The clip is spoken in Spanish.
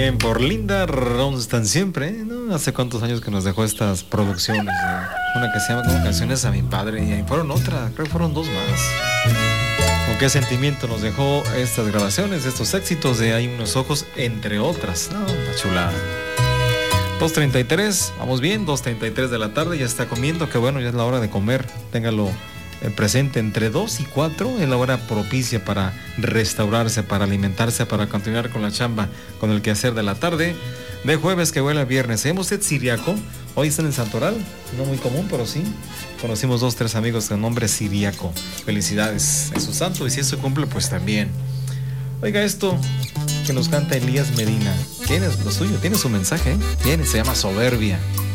Bien, por Linda Ronstadt siempre, ¿no? Hace cuántos años que nos dejó estas producciones, ¿no? Una que se llama como Canciones a mi padre, y ahí fueron otra, creo que fueron dos más. Con qué sentimiento nos dejó estas grabaciones, estos éxitos de Hay unos ojos, entre otras, ¿no? Una chulada. 2:33, vamos bien, 2:33 de la tarde, ya está comiendo, que bueno, ya es la hora de comer, téngalo presente, entre 2 y 4 es la hora propicia para restaurarse, para alimentarse, para continuar con la chamba, con el quehacer de la tarde, de jueves que huele a viernes. ¿Se llama usted Siriaco? Hoy están en Santoral, no muy común, pero sí, conocimos 2, 3 amigos con nombre Siriaco. Felicidades, es su santo, y si es su cumple, pues también. Oiga esto que nos canta Elías Medina, tiene lo suyo, tiene su mensaje, viene, se llama Soberbia.